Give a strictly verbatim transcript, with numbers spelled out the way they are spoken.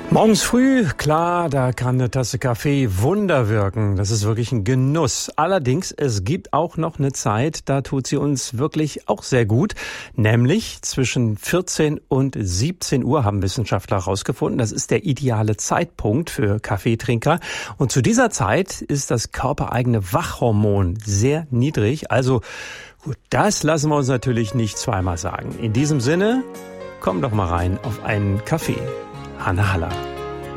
Morgens früh, klar, da kann eine Tasse Kaffee Wunder wirken. Das ist wirklich ein Genuss. Allerdings, es gibt auch noch eine Zeit, da tut sie uns wirklich auch sehr gut. Nämlich zwischen vierzehn und siebzehn Uhr haben Wissenschaftler herausgefunden. Das ist der ideale Zeitpunkt für Kaffeetrinker. Und zu dieser Zeit ist das körpereigene Wachhormon sehr niedrig. Also gut, das lassen wir uns natürlich nicht zweimal sagen. In diesem Sinne, komm doch mal rein auf einen Kaffee. Hanne Haller.